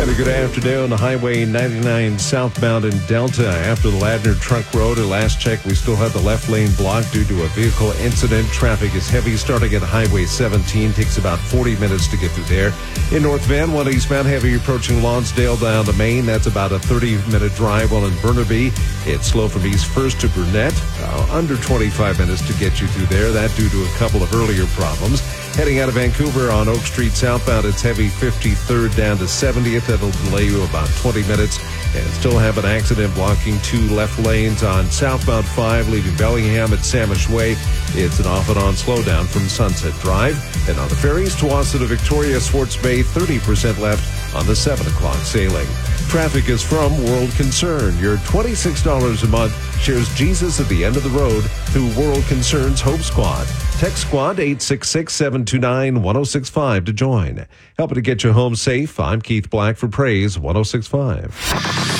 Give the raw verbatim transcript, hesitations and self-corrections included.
And a good afternoon. Highway ninety-nine southbound in Delta. After the Ladner Trunk Road, at last check, we still have the left lane blocked due to a vehicle incident. Traffic is heavy starting at Highway seventeen. Takes about forty minutes to get through there. In North Van, one eastbound, heavy approaching Lonsdale down to Maine. That's about a thirty-minute drive. While in Burnaby, it's slow from East First to Burnett. Uh, under twenty-five minutes to get you through there. That due to a couple of earlier problems. Heading out of Vancouver on Oak Street southbound, it's heavy fifty-third down to seventieth. That'll delay you about twenty minutes. And still have an accident blocking two left lanes on southbound five, leaving Bellingham at Samish Way. It's an off and on slowdown from Sunset Drive. And on the ferries, Tuwasa to Victoria, Swartz Bay, thirty percent left on the seven o'clock sailing. Traffic is from World Concern. Your twenty-six dollars a month shares Jesus at the end of the road through World Concern's Hope Squad. Text Squad eight six six, seven two nine, one oh six five to join. Helping to get you home safe, I'm Keith Black for Praise one oh six point five.